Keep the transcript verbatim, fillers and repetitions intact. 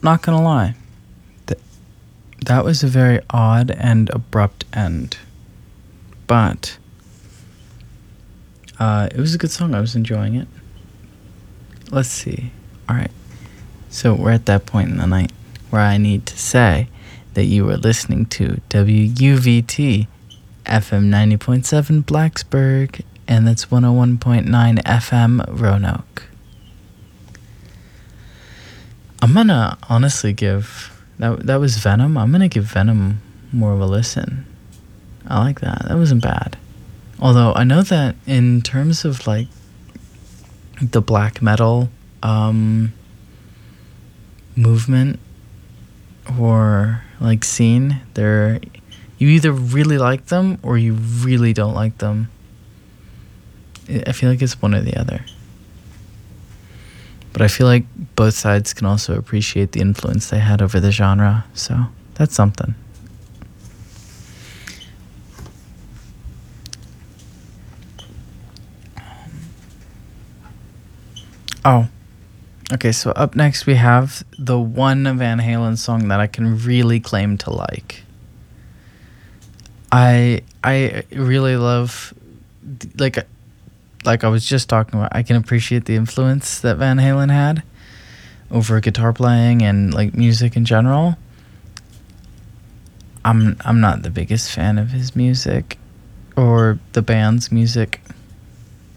not gonna lie. Th- that was a very odd and abrupt end. But uh, it was a good song. I was enjoying it. Let's see. All right. So we're at that point in the night where I need to say that you were listening to W U V T F M ninety point seven Blacksburg, and that's one oh one point nine F M Roanoke. I'm gonna honestly give that that was Venom. I'm gonna give Venom more of a listen. I like that. That wasn't bad. Although I know that in terms of like the black metal um, movement or like scene, they're you either really like them or you really don't like them. I feel like it's one or the other. But I feel like both sides can also appreciate the influence they had over the genre, so that's something. Oh, okay, so up next we have the one Van Halen song that I can really claim to like. I I really love, like, like I was just talking about, I can appreciate the influence that Van Halen had over guitar playing and like music in general. I'm I'm not the biggest fan of his music or the band's music.